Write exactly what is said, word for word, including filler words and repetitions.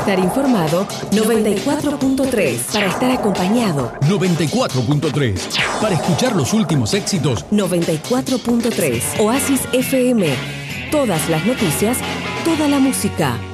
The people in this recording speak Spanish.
estar informado, noventa y cuatro punto tres. Para estar acompañado, noventa y cuatro punto tres. Para escuchar los últimos éxitos, noventa y cuatro punto tres. Oasis F M. Todas las noticias, toda la música.